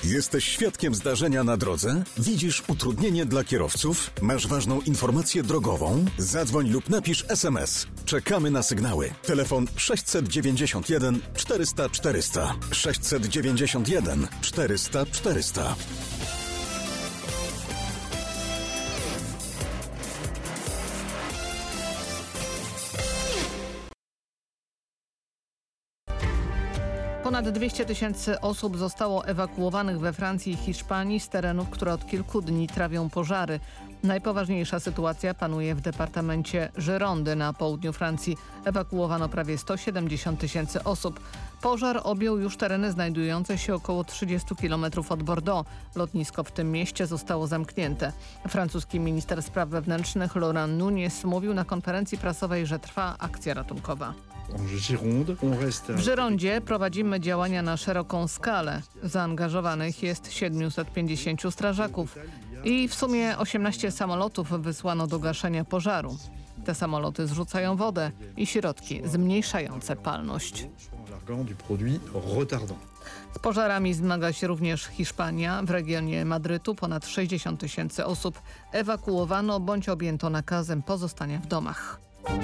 Jesteś świadkiem zdarzenia na drodze? Widzisz utrudnienie dla kierowców? Masz ważną informację drogową? Zadzwoń lub napisz SMS. Czekamy na sygnały. Telefon 691 400 400. 691 400 400. Ponad 200 000 osób zostało ewakuowanych we Francji i Hiszpanii z terenów, które od kilku dni trawią pożary. Najpoważniejsza sytuacja panuje w departamencie Girondy na południu Francji. Ewakuowano prawie 170 000 osób. Pożar objął już tereny znajdujące się około 30 km od Bordeaux. Lotnisko w tym mieście zostało zamknięte. Francuski minister spraw wewnętrznych Laurent Nunez mówił na konferencji prasowej, że trwa akcja ratunkowa. W Girondzie prowadzimy działania na szeroką skalę. Zaangażowanych jest 750 strażaków i w sumie 18 samolotów wysłano do gaszenia pożaru. Te samoloty zrzucają wodę i środki zmniejszające palność. Z pożarami zmaga się również Hiszpania. W regionie Madrytu ponad 60 000 osób ewakuowano bądź objęto nakazem pozostania w domach.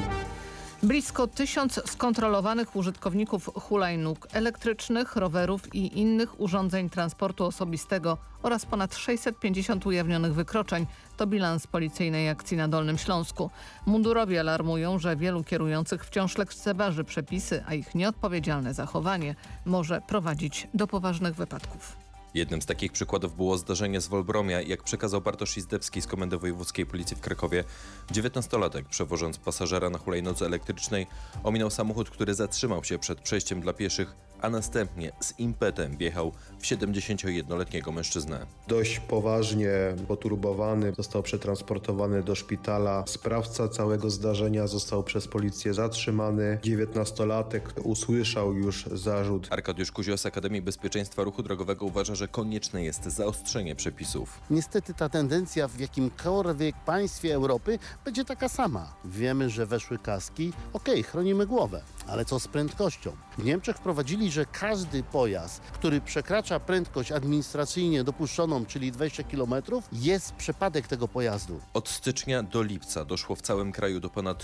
Blisko 1000 skontrolowanych użytkowników hulajnóg elektrycznych, rowerów i innych urządzeń transportu osobistego oraz ponad 650 ujawnionych wykroczeń. To bilans policyjnej akcji na Dolnym Śląsku. Mundurowi alarmują, że wielu kierujących wciąż lekceważy przepisy, a ich nieodpowiedzialne zachowanie może prowadzić do poważnych wypadków. Jednym z takich przykładów było zdarzenie z Wolbromia. Jak przekazał Bartosz Izdebski z Komendy Wojewódzkiej Policji w Krakowie, 19-latek przewożąc pasażera na hulajnodze elektrycznej ominął samochód, który zatrzymał się przed przejściem dla pieszych, a następnie z impetem wjechał w 71-letniego mężczyznę. Dość poważnie poturbowany został przetransportowany do szpitala. Sprawca całego zdarzenia został przez policję zatrzymany. 19-latek usłyszał już zarzut. Arkadiusz Kuzio z Akademii Bezpieczeństwa Ruchu Drogowego uważa, że konieczne jest zaostrzenie przepisów. Niestety ta tendencja w jakimkolwiek państwie Europy będzie taka sama. Wiemy, że weszły kaski. Chronimy głowę. Ale co z prędkością? W Niemczech wprowadzili, że każdy pojazd, który przekracza prędkość administracyjnie dopuszczoną, czyli 20 km, jest przypadek tego pojazdu. Od stycznia do lipca doszło w całym kraju do ponad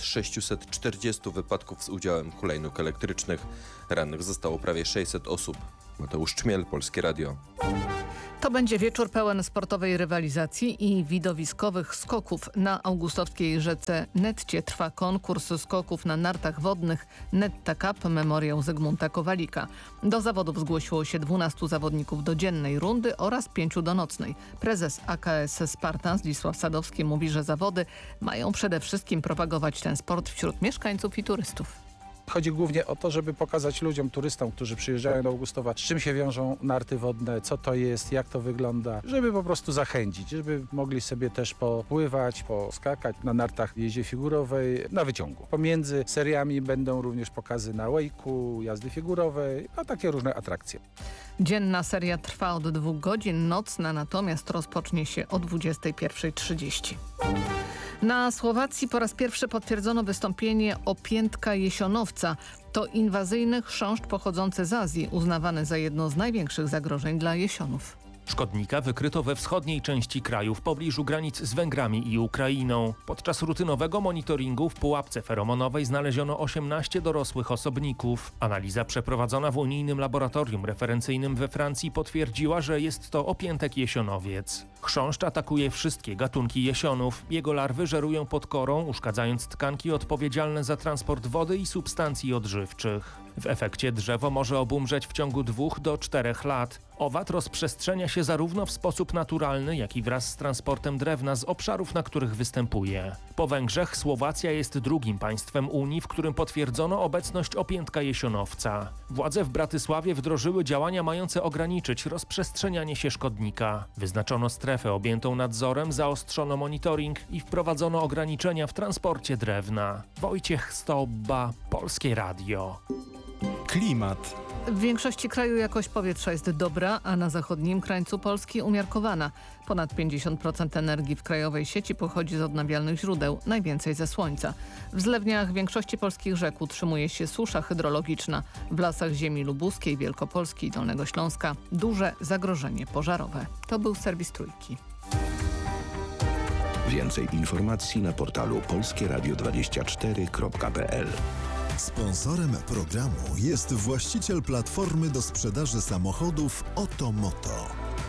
640 wypadków z udziałem hulajnóg elektrycznych. Rannych zostało prawie 600 osób. Mateusz Czmiel, Polskie Radio. To będzie wieczór pełen sportowej rywalizacji i widowiskowych skoków. Na augustowskiej rzece Netcie trwa konkurs skoków na nartach wodnych Netta Cup Memoriał Zygmunta Kowalika. Do zawodów zgłosiło się 12 zawodników do dziennej rundy oraz 5 do nocnej. Prezes AKS Spartan Zdzisław Sadowski mówi, że zawody mają przede wszystkim propagować ten sport wśród mieszkańców i turystów. Chodzi głównie o to, żeby pokazać ludziom, turystom, którzy przyjeżdżają do Augustowa, z czym się wiążą narty wodne, co to jest, jak to wygląda, żeby po prostu zachęcić, żeby mogli sobie też popływać, poskakać na nartach w jeździe figurowej, na wyciągu. Pomiędzy seriami będą również pokazy na wake'u, jazdy figurowej, takie różne atrakcje. Dzienna seria trwa od 2 godzin, nocna natomiast rozpocznie się o 21:30. Na Słowacji po raz pierwszy potwierdzono wystąpienie opiętka jesionowca. To inwazyjny chrząszcz pochodzący z Azji, uznawany za jedno z największych zagrożeń dla jesionów. Szkodnika wykryto we wschodniej części kraju w pobliżu granic z Węgrami i Ukrainą. Podczas rutynowego monitoringu w pułapce feromonowej znaleziono 18 dorosłych osobników. Analiza przeprowadzona w unijnym laboratorium referencyjnym we Francji potwierdziła, że jest to opiętek jesionowiec. Chrząszcz atakuje wszystkie gatunki jesionów. Jego larwy żerują pod korą, uszkadzając tkanki odpowiedzialne za transport wody i substancji odżywczych. W efekcie drzewo może obumrzeć w ciągu 2 do 4 lat. Owad rozprzestrzenia się zarówno w sposób naturalny, jak i wraz z transportem drewna z obszarów, na których występuje. Po Węgrzech Słowacja jest drugim państwem Unii, w którym potwierdzono obecność opiętka jesionowca. Władze w Bratysławie wdrożyły działania mające ograniczyć rozprzestrzenianie się szkodnika. Wyznaczono strefę objętą nadzorem, zaostrzono monitoring i wprowadzono ograniczenia w transporcie drewna. Wojciech Stobba, Polskie Radio. Klimat. W większości kraju jakość powietrza jest dobra, a na zachodnim krańcu Polski umiarkowana. Ponad 50% energii w krajowej sieci pochodzi z odnawialnych źródeł, najwięcej ze słońca. W zlewniach większości polskich rzek utrzymuje się susza hydrologiczna. W lasach ziemi lubuskiej, Wielkopolski i Dolnego Śląska duże zagrożenie pożarowe. To był serwis Trójki. Więcej informacji na portalu polskieradio24.pl. Sponsorem programu jest właściciel platformy do sprzedaży samochodów Otomoto.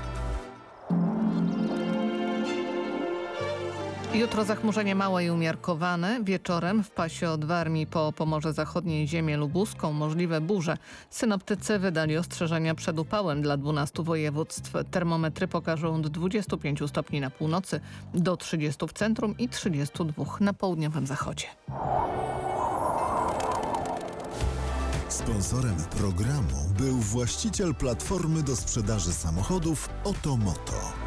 Jutro zachmurzenie małe i umiarkowane. Wieczorem w pasie od Warmii po Pomorze Zachodnie i ziemię lubuską możliwe burze. Synoptycy wydali ostrzeżenia przed upałem dla 12 województw. Termometry pokażą od 25 stopni na północy do 30 w centrum i 32 na południowym zachodzie. Sponsorem programu był właściciel platformy do sprzedaży samochodów Otomoto.